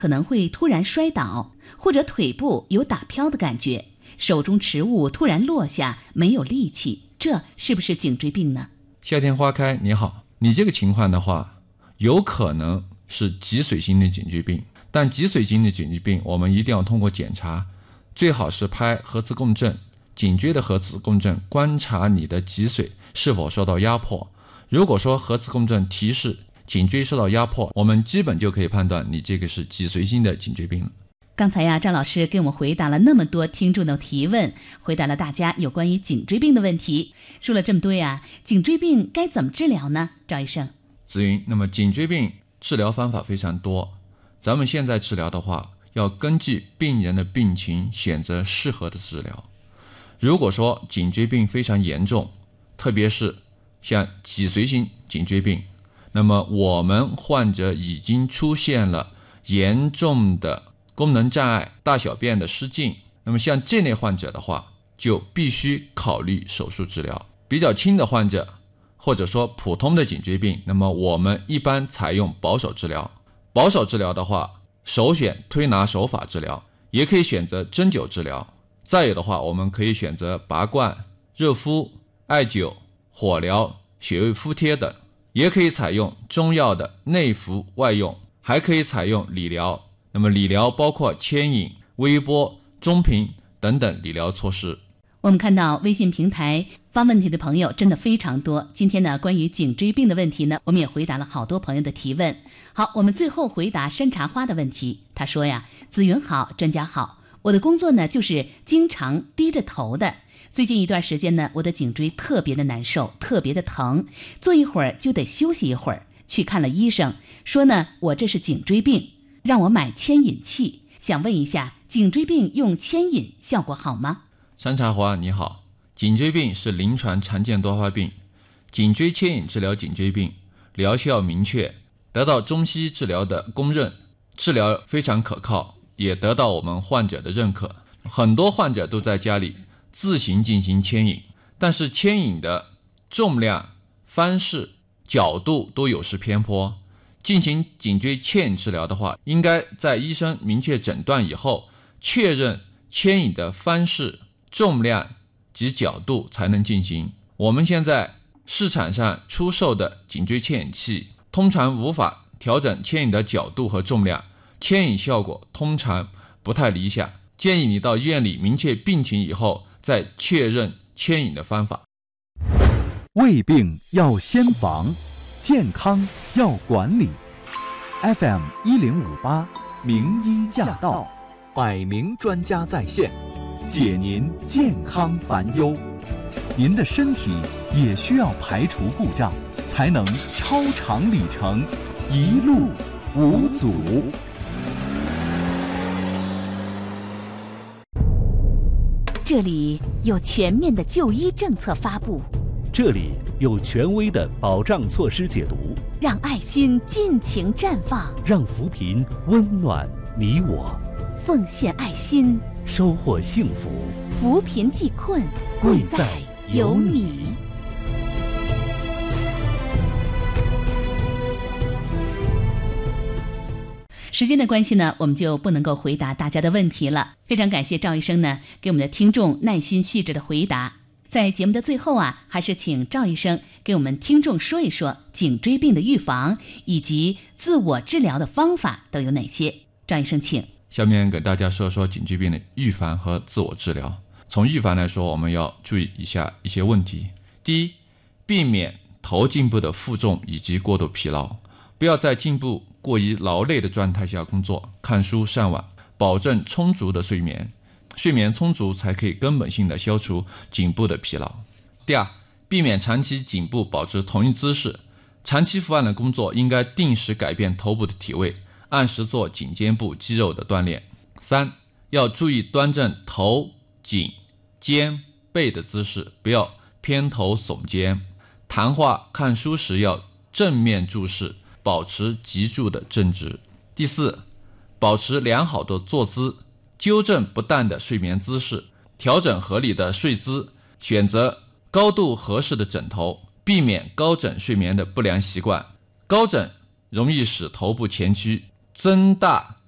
可能会突然摔倒，或者腿部有打飘的感觉，手中持物突然落下，没有力气，这是不是颈椎病呢？ 夏天花开，你好，你这个情况的话，有可能是脊髓型的颈椎病，但脊髓型的颈椎病我们一定要通过检查，最好是拍核磁共振，颈椎的核磁共振，观察你的脊髓是否受到压迫。如果说核磁共振提示颈椎受到压迫，我们基本就可以判断你这个是脊髓型的颈椎病了。 刚才呀，张老师给我们回答了那么多听众的提问，回答了大家有关于颈椎病的问题。说了这么多呀，颈椎病该怎么治疗呢？赵医生。 子云，那么颈椎病治疗方法非常多，咱们现在治疗的话，要根据病人的病情选择适合的治疗。如果说颈椎病非常严重，特别是像脊髓型颈椎病，那么我们患者已经出现了严重的功能障碍，大小便的失禁，那么像这类患者的话，就必须考虑手术治疗。比较轻的患者，或者说普通的颈椎病，那么我们一般采用保守治疗。保守治疗的话，首选推拿手法治疗，也可以选择针灸治疗。再有的话，我们可以选择拔罐、热敷、艾灸、火疗、穴位敷贴等，也可以采用中药的内服外用，还可以采用理疗。那么理疗包括牵引、微波、中频等等理疗措施。 我们看到微信平台发问题的朋友真的非常多，今天呢，关于颈椎病的问题呢，我们也回答了好多朋友的提问。好，我们最后回答山茶花的问题。他说呀，子云好，专家好，我的工作呢就是经常低着头的，最近一段时间呢，我的颈椎特别的难受，特别的疼，坐一会儿就得休息一会儿。去看了医生，说呢我这是颈椎病，让我买牵引器，想问一下，颈椎病用牵引效果好吗？ 山茶花你好，颈椎病是临床常见多发病，颈椎牵引治疗颈椎病，疗效明确，得到中西医治疗的公认，治疗非常可靠，也得到我们患者的认可。很多患者都在家里自行进行牵引，但是牵引的重量、方式、角度都有失偏颇。进行颈椎牵引治疗的话，应该在医生明确诊断以后，确认牵引的方式、重量及角度才能进行。我们现在市场上出售的颈椎牵引器通常无法调整牵引的角度和重量，牵引效果通常不太理想，建议你到医院里明确病情以后再确认牵引的方法。 胃病要先防，健康要管理。FM 1058名医驾到，100名专家在线，解您健康烦忧。您的身体也需要排除故障，才能超长里程，一路无阻。 这里有全面的就医政策发布， 这里有权威的保障措施解读， 让爱心尽情绽放， 让扶贫温暖你我， 奉献爱心， 收获幸福， 扶贫济困，贵在有你。时间的关系呢，我们就不能够回答大家的问题了。非常感谢赵医生呢给我们的听众耐心细致的回答。在节目的最后啊，还是请赵医生给我们听众说一说颈椎病的预防以及自我治疗的方法都有哪些。赵医生请。 下面给大家说说颈椎病的预防和自我治疗。从预防来说，我们要注意以下一些问题。第一，避免头颈部的负重以及过度疲劳，不要在颈部过于劳累的状态下工作、看书、上网，保证充足的睡眠。睡眠充足才可以根本性的消除颈部的疲劳。第二，避免长期颈部保持同一姿势，长期伏案的工作应该定时改变头部的体位，按时做颈肩部肌肉的锻炼。三，要注意端正头、颈、肩、背的姿势，不要偏头耸肩。谈话、看书时要正面注视，保持脊柱的正直。第四，保持良好的坐姿，纠正不当的睡眠姿势，调整合理的睡姿，选择高度合适的枕头，避免高枕睡眠的不良习惯。高枕容易使头部前屈，增大